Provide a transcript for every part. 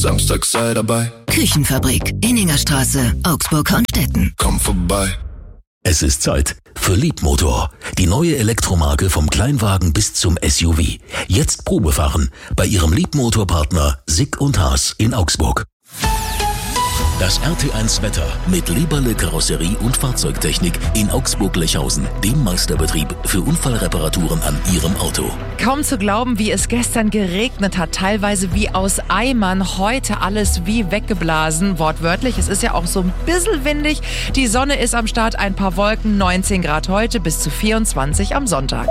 Samstag sei dabei. Küchenfabrik, Inningerstraße, Augsburg-Hornstetten. Komm vorbei. Es ist Zeit für Leapmotor, die neue Elektromarke vom Kleinwagen bis zum SUV. Jetzt Probefahren bei Ihrem Leapmotor-Partner Sick & Haas in Augsburg. Das RT1 Wetter mit Leberle Karosserie und Fahrzeugtechnik in Augsburg-Lechhausen, dem Meisterbetrieb für Unfallreparaturen an Ihrem Auto. Kaum zu glauben, wie es gestern geregnet hat, teilweise wie aus Eimern, heute alles wie weggeblasen, wortwörtlich. Es ist ja auch so ein bisschen windig. Die Sonne ist am Start, ein paar Wolken, 19 Grad heute bis zu 24 am Sonntag.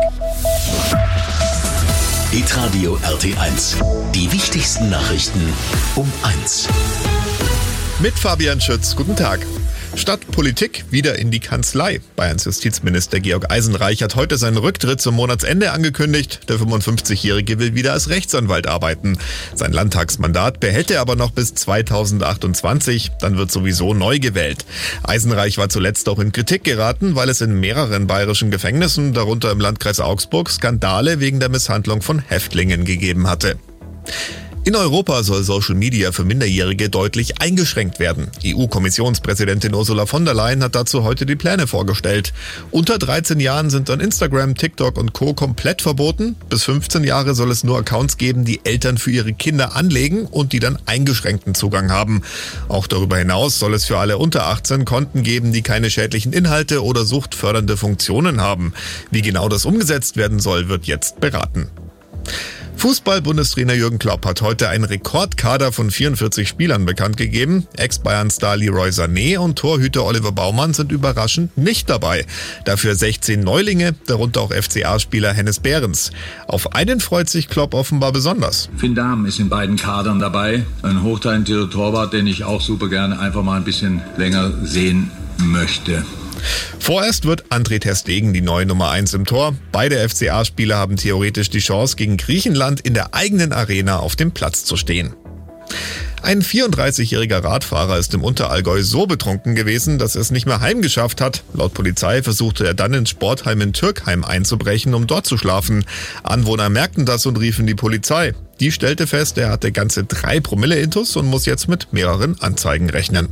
Hitradio RT1, die wichtigsten Nachrichten um 1. Mit Fabian Schütz, guten Tag. Statt Politik wieder in die Kanzlei. Bayerns Justizminister Georg Eisenreich hat heute seinen Rücktritt zum Monatsende angekündigt. Der 55-Jährige will wieder als Rechtsanwalt arbeiten. Sein Landtagsmandat behält er aber noch bis 2028. Dann wird sowieso neu gewählt. Eisenreich war zuletzt auch in Kritik geraten, weil es in mehreren bayerischen Gefängnissen, darunter im Landkreis Augsburg, Skandale wegen der Misshandlung von Häftlingen gegeben hatte. In Europa soll Social Media für Minderjährige deutlich eingeschränkt werden. EU-Kommissionspräsidentin Ursula von der Leyen hat dazu heute die Pläne vorgestellt. Unter 13 Jahren sind dann Instagram, TikTok und Co. komplett verboten. Bis 15 Jahre soll es nur Accounts geben, die Eltern für ihre Kinder anlegen und die dann eingeschränkten Zugang haben. Auch darüber hinaus soll es für alle unter 18 Konten geben, die keine schädlichen Inhalte oder suchtfördernde Funktionen haben. Wie genau das umgesetzt werden soll, wird jetzt beraten. Fußball-Bundestrainer Jürgen Klopp hat heute einen Rekordkader von 44 Spielern bekannt gegeben. Ex-Bayern-Star Leroy Sané und Torhüter Oliver Baumann sind überraschend nicht dabei. Dafür 16 Neulinge, darunter auch FCA-Spieler Hennes Behrens. Auf einen freut sich Klopp offenbar besonders. Finn Dahm ist in beiden Kadern dabei. Ein hochtalentierter Torwart, den ich auch super gerne einfach mal ein bisschen länger sehen möchte. Vorerst wird André ter Stegen die neue Nummer 1 im Tor. Beide FCA-Spieler haben theoretisch die Chance, gegen Griechenland in der eigenen Arena auf dem Platz zu stehen. Ein 34-jähriger Radfahrer ist im Unterallgäu so betrunken gewesen, dass er es nicht mehr heimgeschafft hat. Laut Polizei versuchte er dann ins Sportheim in Türkheim einzubrechen, um dort zu schlafen. Anwohner merkten das und riefen die Polizei. Die stellte fest, er hatte ganze 3 Promille Intus und muss jetzt mit mehreren Anzeigen rechnen.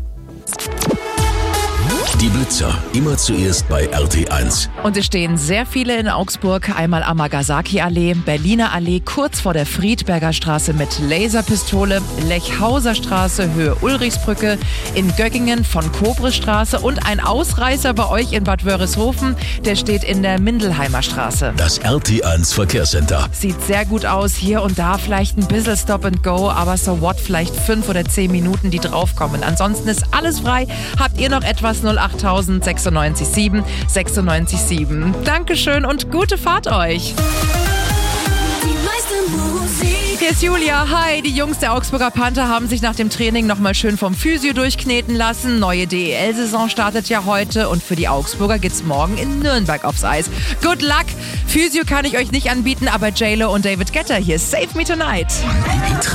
Die Blitzer, immer zuerst bei RT1. Und es stehen sehr viele in Augsburg. Einmal Amagasaki-Allee, Berliner Allee, kurz vor der Friedberger Straße mit Laserpistole, Lechhauser Straße, Höhe Ulrichsbrücke, in Göggingen von Kobrisstraße und ein Ausreißer bei euch in Bad Wörishofen, der steht in der Mindelheimer Straße. Das RT1 Verkehrscenter. Sieht sehr gut aus, hier und da vielleicht ein bisschen Stop and Go, aber so what, vielleicht 5 oder 10 Minuten, die draufkommen. Ansonsten ist alles frei. Habt ihr noch etwas? 08000 96 7 96 7. Dankeschön und gute Fahrt euch. Hier ist Julia. Hi, die Jungs der Augsburger Panther haben sich nach dem Training nochmal schön vom Physio durchkneten lassen. Neue DEL-Saison startet ja heute und für die Augsburger geht's morgen in Nürnberg aufs Eis. Good luck! Physio kann ich euch nicht anbieten, aber J-Lo und David Guetta hier. Save Me Tonight.